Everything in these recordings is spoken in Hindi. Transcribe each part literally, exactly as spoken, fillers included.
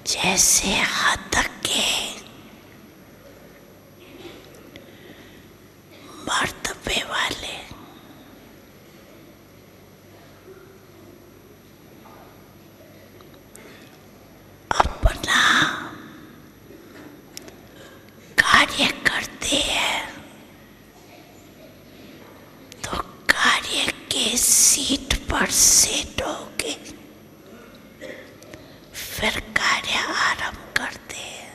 जैसे हतक के मर्तबे वाले अपना कार्य करते हैं तो कार्य के सीट पर सेट होके फिर कार्य आरंभ करते हैं।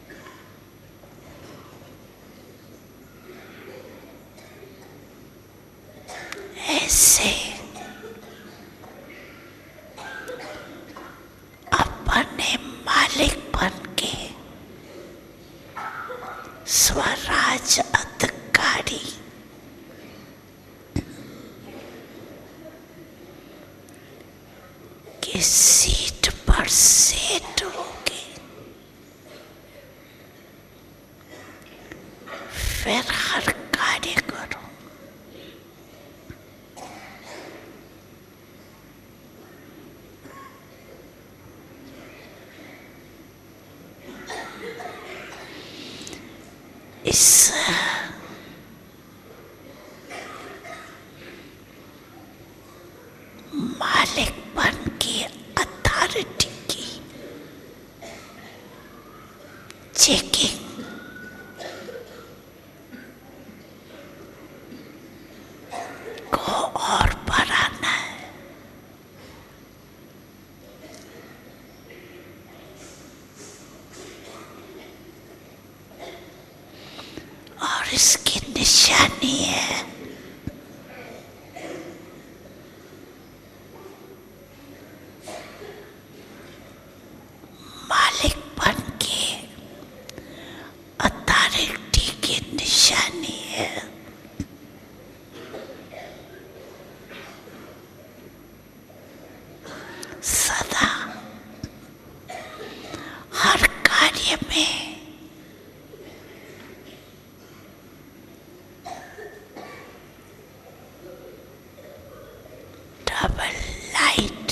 ऐसे अपने मालिक बन के स्वराज अधिकारी की सीट पर सेट होके फिर हर कार्य करो। इस मालिकपन की अथॉरिटी की चेकिंग को और बढ़ाना है। और इसकी निशानी है मालिकपन की अथॉरिटी की निशानी है सदा हर कार्य में डबल लाइट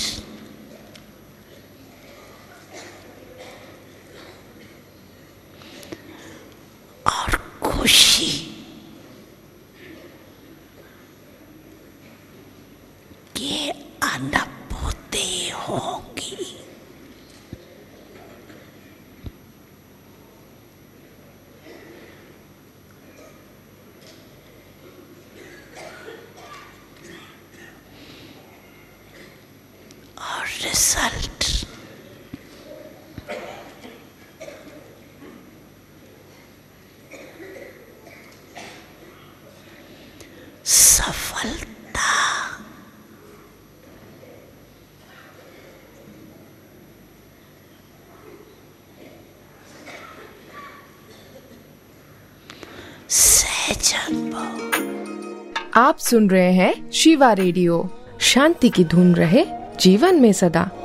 और खुशी की अनुभूति होगी। और रिजल्ट सफलता सहजन आप सुन रहे हैं शिवा रेडियो। शांति की धुन रहे जीवन में सदा।